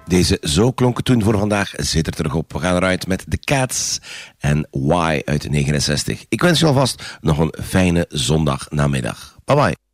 Deze Zo klonk het toen voor vandaag zit er terug op. We gaan eruit met The Cats en Why uit 69. Ik wens je alvast nog een fijne zondagnamiddag. Bye bye.